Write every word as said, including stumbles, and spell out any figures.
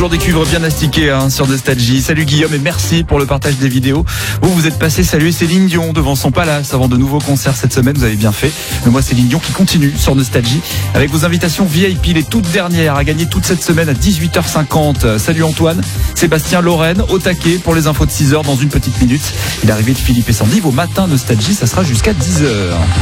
Toujours des cuivres bien astiqués hein, sur Nostalgie. Salut Guillaume et merci pour le partage des vidéos. Vous, vous êtes passé saluer Céline Dion devant son palace avant de nouveaux concerts cette semaine. Vous avez bien fait. Mais moi, Céline Dion qui continue sur Nostalgie avec vos invitations V I P, les toutes dernières à gagner toute cette semaine à dix-huit heures cinquante. Salut Antoine, Sébastien, Lorraine, au taquet pour les infos de six heures dans une petite minute. Et l'arrivée de Philippe et Sandy, vos matins Nostalgie, ça sera jusqu'à dix heures.